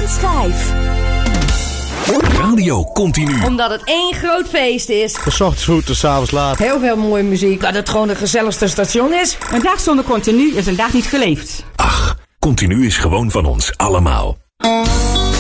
en schijf. Radio Continu. Omdat het één groot feest is. De 's ochtends vroeg, de 's avonds laat. Heel veel mooie muziek. Dat het gewoon de gezelligste station is. Een dag zonder Continu is een dag niet geleefd. Ach, Continu is gewoon van ons allemaal.